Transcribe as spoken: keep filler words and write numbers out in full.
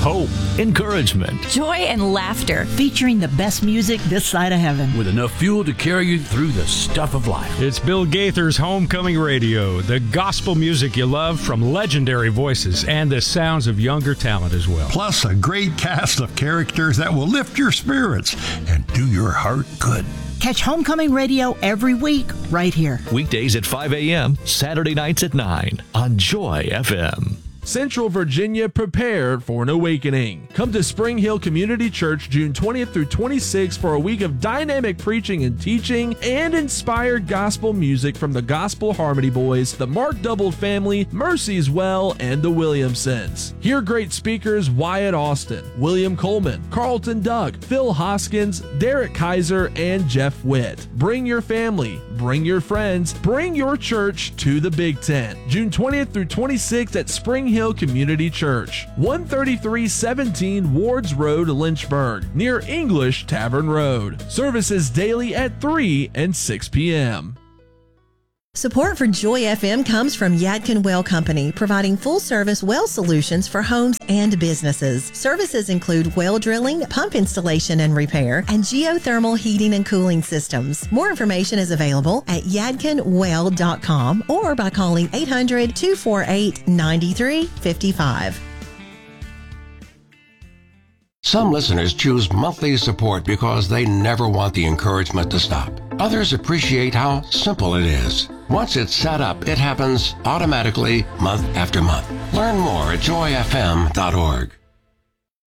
hope, encouragement, joy and laughter, featuring the best music this side of heaven, with enough fuel to carry you through the stuff of life. It's Bill Gaither's Homecoming Radio, the gospel music you love from legendary voices and the sounds of younger talent as well. Plus a great cast of characters that will lift your spirits and do your heart good. Catch Homecoming Radio every week right here. Weekdays at five a.m., Saturday nights at nine on Joy F M. Central Virginia prepared for an awakening. Come to Spring Hill Community Church June twentieth through twenty-sixth for a week of dynamic preaching and teaching and inspired gospel music from the Gospel Harmony Boys, the Mark Doubled Family, Mercy's Well, and the Williamsons. Hear great speakers Wyatt Austin, William Coleman, Carlton Doug, Phil Hoskins, Derek Kaiser, and Jeff Witt. Bring your family, bring your friends, bring your church to the Big Tent. June twentieth through twenty-sixth at Spring Hill Community Church, one thirty-three seventeen Wards Road, Lynchburg, near English Tavern Road. Services daily at three and six p.m. Support for Joy F M comes from Yadkin Well Company, providing full-service well solutions for homes and businesses. Services include well drilling, pump installation and repair, and geothermal heating and cooling systems. More information is available at yadkin well dot com or by calling eight hundred, two four eight, nine three five five. Some listeners choose monthly support because they never want the encouragement to stop. Others appreciate how simple it is. Once it's set up, it happens automatically month after month. Learn more at joy f m dot org.